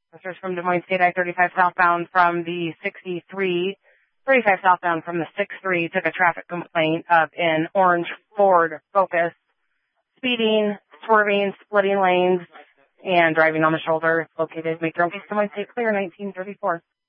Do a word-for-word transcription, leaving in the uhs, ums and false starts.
Officers from Des Moines State I thirty-five southbound from the sixty-three, thirty-five southbound from the six three took a traffic complaint of an orange Ford Focus speeding, swerving, splitting lanes, and driving on the shoulder. It's located Make Your Own Case, Des Moines State Clear, nineteen thirty-four.